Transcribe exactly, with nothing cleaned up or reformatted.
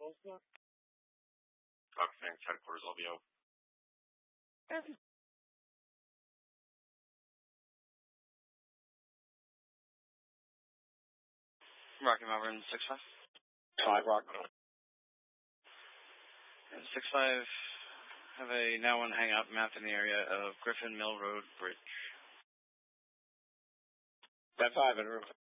Fox Fangs headquarters, L V O. Rocky Malvern, six five. Five Rock. And six five, have a now one hangout map in the area of Griffin Mill Road Bridge. That five in room.